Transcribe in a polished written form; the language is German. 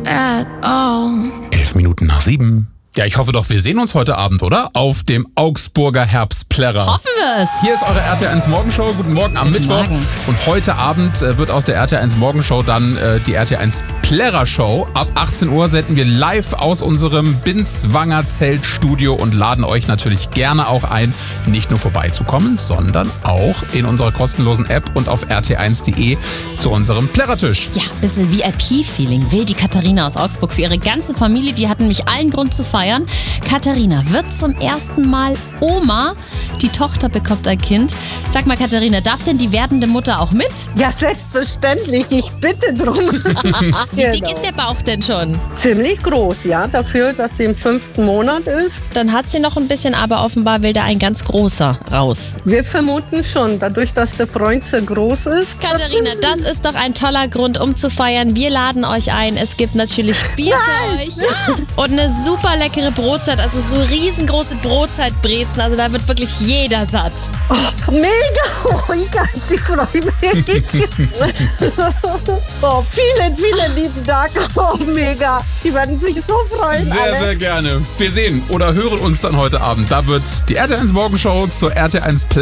at all. 7:11. Ja, ich hoffe doch, wir sehen uns heute Abend, oder? Auf dem Augsburger Herbstplärrer. Hoffen wir es. Hier ist eure RTL1 Morgenshow. Guten Morgen am Mittwoch. Morgen. Und heute Abend wird aus der RTL1 Morgenshow dann die RTL1 Plärrer Show. Ab 18 Uhr senden wir live aus unserem Binswanger Zeltstudio und laden euch natürlich gerne auch ein, nicht nur vorbeizukommen, sondern auch in unserer kostenlosen App und auf rtl1.de zu unserem Plärrertisch. Ja, ein bisschen VIP-Feeling will die Katharina aus Augsburg für ihre ganze Familie. Die hatten mich allen Grund zu feiern. Katharina wird zum ersten Mal Oma. Die Tochter bekommt ein Kind. Sag mal, Katharina, darf denn die werdende Mutter auch mit? Ja, selbstverständlich. Ich bitte drum. Wie dick ist der Bauch denn schon? Ziemlich groß, ja. Dafür, dass sie im 5. Monat ist. Dann hat sie noch ein bisschen, aber offenbar will da ein ganz großer raus. Wir vermuten schon, dadurch, dass der Freund so groß ist. Katharina, das ist doch ein toller Grund, um zu feiern. Wir laden euch ein. Es gibt natürlich Bier für euch. Ja. Und eine super leckere Brotzeit, also so riesengroße Brotzeitbrezen. Also da wird wirklich jeder satt. Oh, mega! Oh mein Gott, ich freue mich. Oh, vielen, vielen lieben Dank. Oh, mega. Die werden sich so freuen. Sehr, alle. sehr gerne. Wir sehen oder hören uns dann heute Abend. Da wird die RTL1 Morgenshow zur RTL1